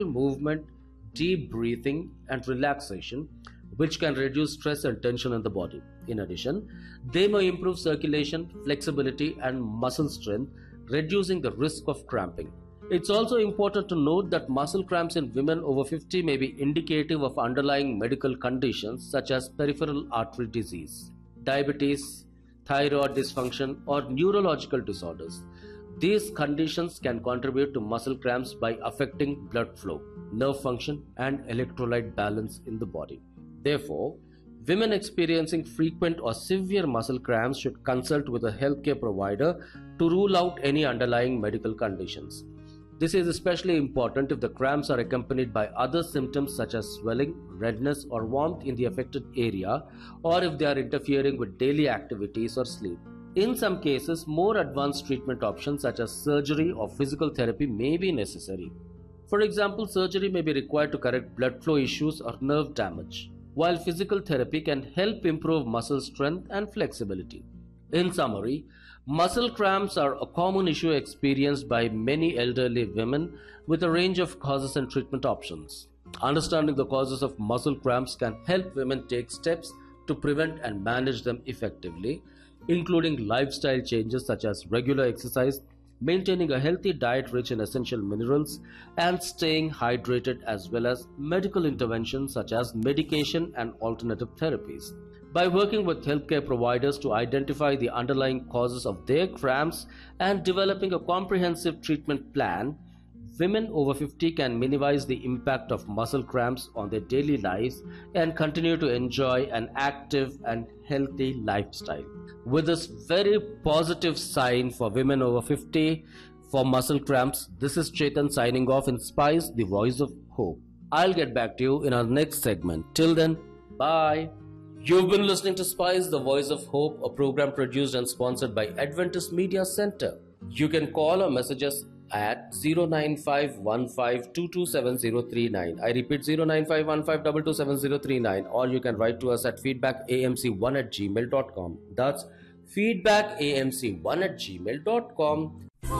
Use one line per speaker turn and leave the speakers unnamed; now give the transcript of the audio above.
movement, deep breathing, and relaxation, which can reduce stress and tension in the body. In addition, they may improve circulation, flexibility, and muscle strength, reducing the risk of cramping. It's also important to note that muscle cramps in women over 50 may be indicative of underlying medical conditions such as peripheral artery disease, diabetes, thyroid dysfunction, or neurological disorders. These conditions can contribute to muscle cramps by affecting blood flow, nerve function, and electrolyte balance in the body. Therefore, women experiencing frequent or severe muscle cramps should consult with a healthcare provider to rule out any underlying medical conditions. This is especially important if the cramps are accompanied by other symptoms such as swelling, redness, or warmth in the affected area, or if they are interfering with daily activities or sleep. In some cases, more advanced treatment options such as surgery or physical therapy may be necessary. For example, surgery may be required to correct blood flow issues or nerve damage, while physical therapy can help improve muscle strength and flexibility. In summary, muscle cramps are a common issue experienced by many elderly women with a range of causes and treatment options. Understanding the causes of muscle cramps can help women take steps to prevent and manage them effectively, including lifestyle changes such as regular exercise, maintaining a healthy diet rich in essential minerals, and staying hydrated, as well as medical interventions such as medication and alternative therapies. By working with healthcare providers to identify the underlying causes of their cramps and developing a comprehensive treatment plan, women over 50 can minimize the impact of muscle cramps on their daily lives and continue to enjoy an active and healthy lifestyle. With this very positive sign for women over 50 for muscle cramps, this is Chetan signing off in Spice, the voice of hope. I'll get back to you in our next segment. Till then, bye. You've been listening to Spice, the voice of hope, a program produced and sponsored by Adventist Media Center. You can call or message us at 09515227039. I repeat, 09515227039. Or you can write to us at feedbackamc1@gmail.com. That's feedbackamc1@gmail.com.